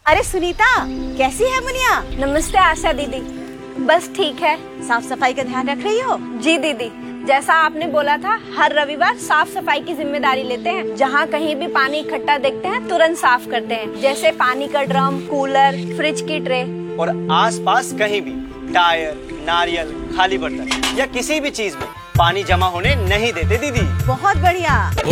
अरे सुनीता, कैसी है मुनिया? नमस्ते आशा दीदी। बस ठीक है। साफ सफाई का ध्यान रख रही हो? जी दीदी, जैसा आपने बोला था हर रविवार साफ सफाई की जिम्मेदारी लेते हैं। जहाँ कहीं भी पानी इकट्ठा देखते हैं तुरंत साफ करते हैं, जैसे पानी का ड्रम, कूलर, फ्रिज की ट्रे। और आसपास कहीं भी टायर, नारियल, खाली बर्तन या किसी भी चीज में पानी जमा होने नहीं देते दीदी। बहुत बढ़िया।